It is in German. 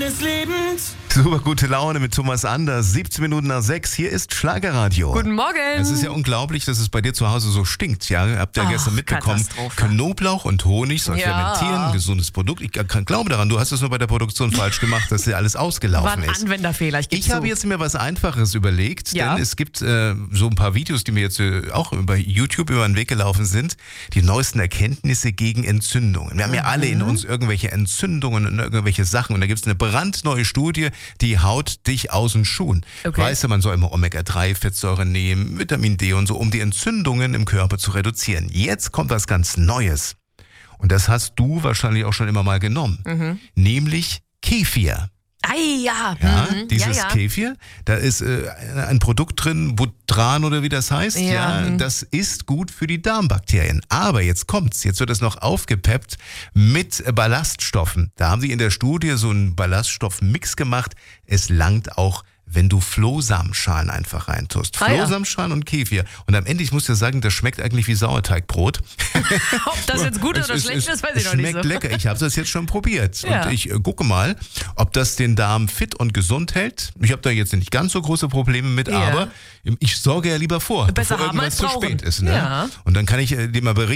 meines Lebens. Super gute Laune mit Thomas Anders. 17 Minuten nach 6. Hier ist Schlagerradio. Guten Morgen. Es ist ja unglaublich, dass es bei dir zu Hause so stinkt. Ja, habt ihr gestern mitbekommen. Katastrophe. Knoblauch und Honig soll Ja. fermentieren, ein gesundes Produkt. Ich glaube daran, du hast es nur bei der Produktion falsch gemacht, dass dir alles War ausgelaufen ein ist. Anwenderfehler, ich gebe Ich habe jetzt mir was Einfaches überlegt, Ja. denn es gibt so ein paar Videos, die mir jetzt auch über YouTube über den Weg gelaufen sind. Die neuesten Erkenntnisse gegen Entzündungen. Wir haben ja alle in uns irgendwelche Entzündungen und irgendwelche Sachen. Und da gibt es eine brandneue Studie, die haut dich aus den Schuhen. Okay. Weißt du, man soll immer Omega-3-Fettsäuren nehmen, Vitamin D und so, um die Entzündungen im Körper zu reduzieren. Jetzt kommt was ganz Neues. Und das hast du wahrscheinlich auch schon immer mal genommen. Nämlich Kefir. ja. Ja, Mhm. dieses ja. Kefir, da ist ein Produkt drin, Butran oder wie das heißt. Ja. Das ist gut für die Darmbakterien. Aber jetzt kommt's, jetzt wird es noch aufgepeppt mit Ballaststoffen. Da haben sie in der Studie so einen Ballaststoffmix gemacht. Es langt auch, wenn du Flohsamenschalen einfach reintust. Ah, ja. Flohsamenschalen und Kefir. Und am Ende, ich muss dir sagen, das schmeckt eigentlich wie Sauerteigbrot. Ob das jetzt gut oder schlecht ist, weiß ich noch nicht so. Schmeckt lecker. Ich habe das jetzt schon probiert. Ja. Und ich gucke mal, ob das den Darm fit und gesund hält. Ich habe da jetzt nicht ganz so große Probleme mit, Ja. aber ich sorge ja lieber vor, Besser bevor haben irgendwas als zu brauchen. spät ist. Ne? Ja. Und dann kann ich dir mal berichten,